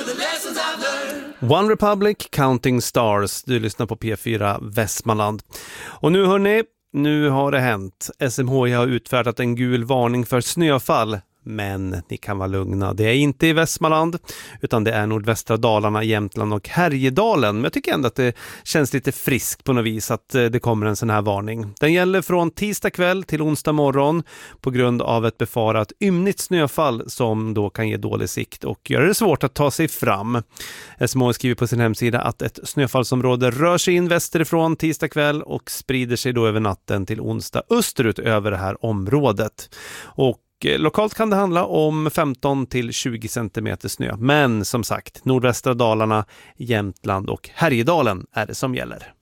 One Republic, Counting Stars. Du lyssnar på P4 Västmanland. Och nu hörni, nu har det hänt. SMHI har utfärdat en gul varning för snöfall. Men ni kan vara lugna, det är inte i Västmanland utan det är nordvästra Dalarna, Jämtland och Härjedalen. Men jag tycker ändå att det känns lite friskt på något vis att det kommer en sån här varning. Den gäller från tisdag kväll till onsdag morgon på grund av ett befarat ymnigt snöfall som då kan ge dålig sikt och göra det svårt att ta sig fram. SMHI skriver på sin hemsida att ett snöfallsområde rör sig in västerifrån tisdag kväll och sprider sig då över natten till onsdag österut över det här området. Och lokalt kan det handla om 15 till 20 cm snö. Men som sagt, nordvästra Dalarna, Jämtland och Härjedalen är det som gäller.